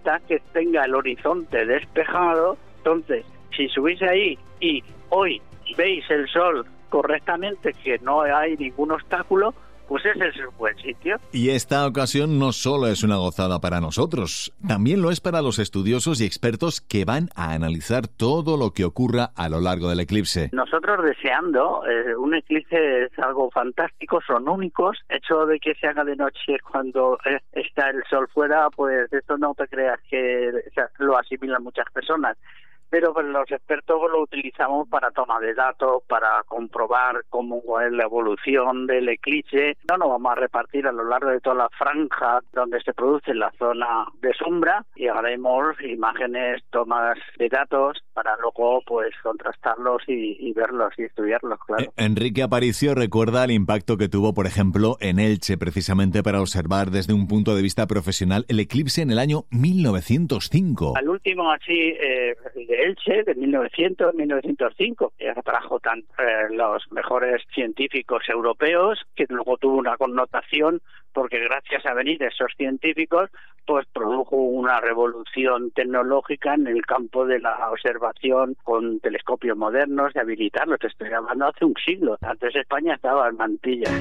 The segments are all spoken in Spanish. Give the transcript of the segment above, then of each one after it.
vista que tenga el horizonte despejado. Entonces, si subís ahí y hoy veis el sol correctamente, que no hay ningún obstáculo, pues ese es un buen sitio. Y esta ocasión no solo es una gozada para nosotros, también lo es para los estudiosos y expertos que van a analizar todo lo que ocurra a lo largo del eclipse. Nosotros deseando, un eclipse es algo fantástico, son únicos. Hecho de que se haga de noche cuando está el sol fuera, pues esto no te creas que lo asimilan muchas personas. Pero pues, los expertos lo utilizamos para toma de datos, para comprobar cómo es la evolución del eclipse. No nos vamos a repartir a lo largo de toda la franja donde se produce la zona de sombra y haremos imágenes, tomas de datos para luego pues contrastarlos y verlos y estudiarlos, claro. Enrique Aparicio recuerda el impacto que tuvo, por ejemplo, en Elche, precisamente para observar desde un punto de vista profesional el eclipse en el año 1905. Al último así, de Elche, de 1905, que atrajo los mejores científicos europeos, que luego tuvo una connotación porque gracias a venir esos científicos, pues produjo una revolución tecnológica en el campo de la observación con telescopios modernos, de habilitarlos. Te estoy hablando hace un siglo. Antes España estaba en mantillas.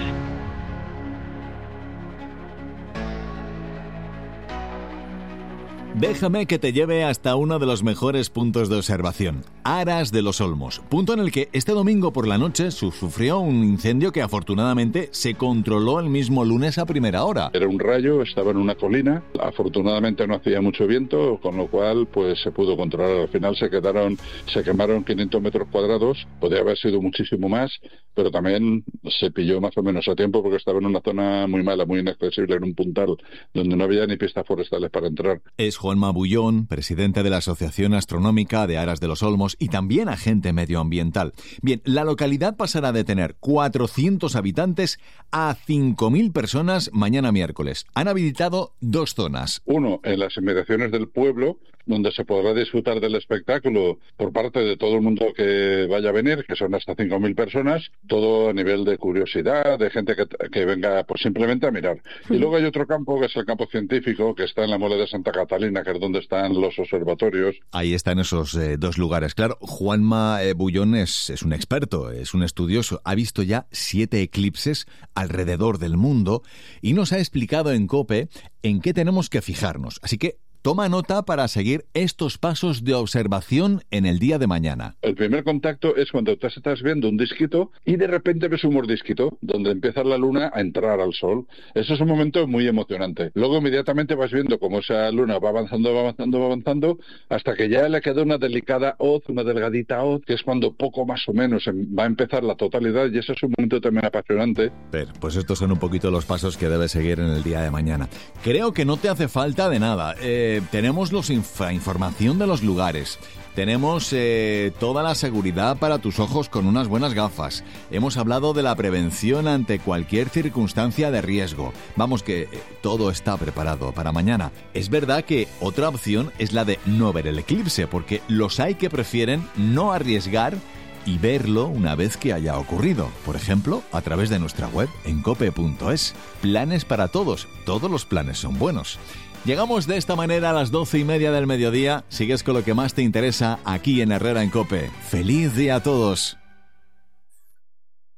Déjame que te lleve hasta uno de los mejores puntos de observación, Aras de los Olmos, punto en el que este domingo por la noche sufrió un incendio que afortunadamente se controló el mismo lunes a primera hora. Era un rayo, estaba en una colina, afortunadamente no hacía mucho viento, con lo cual pues se pudo controlar. Al final se quemaron 500 metros cuadrados, podría haber sido muchísimo más, pero también se pilló más o menos a tiempo porque estaba en una zona muy mala, muy inaccesible, en un puntal donde no había ni pistas forestales para entrar. Es Juanma Bullón, presidente de la Asociación Astronómica de Aras de los Olmos y también agente medioambiental. Bien, la localidad pasará de tener 400 habitantes a 5.000 personas mañana miércoles. Han habilitado 2 zonas. Uno, en las inmediaciones del pueblo, donde se podrá disfrutar del espectáculo por parte de todo el mundo que vaya a venir, que son hasta 5.000 personas, todo a nivel de curiosidad, de gente que venga pues simplemente a mirar. Y luego hay otro campo, que es el campo científico, que está en la Mole de Santa Catalina, que es donde están los observatorios. Ahí están esos 2 lugares. Claro, Juanma Bullón es un experto, es un estudioso. Ha visto ya 7 eclipses alrededor del mundo y nos ha explicado en COPE en qué tenemos que fijarnos. Así que toma nota para seguir estos pasos de observación en el día de mañana. El primer contacto es cuando tú estás viendo un disquito y de repente ves un mordisquito donde empieza la luna a entrar al sol. Eso es un momento muy emocionante. Luego inmediatamente vas viendo cómo esa luna va avanzando hasta que ya le queda una delicada hoz, una delgadita hoz, que es cuando poco más o menos va a empezar la totalidad, y eso es un momento también apasionante. Pues estos son un poquito los pasos que debes seguir en el día de mañana. Creo que no te hace falta de nada. Tenemos información de los lugares. Tenemos toda la seguridad para tus ojos con unas buenas gafas. Hemos hablado de la prevención ante cualquier circunstancia de riesgo. Vamos, que todo está preparado para mañana. Es verdad que otra opción es la de no ver el eclipse, porque los hay que prefieren no arriesgar y verlo una vez que haya ocurrido. Por ejemplo, a través de nuestra web en cope.es. Planes para todos. Todos los planes son buenos. Llegamos de esta manera a las 12:30 del mediodía. Sigues con lo que más te interesa aquí en Herrera en COPE. ¡Feliz día a todos!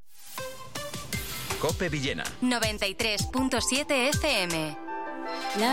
COPE Villena 93.7 FM.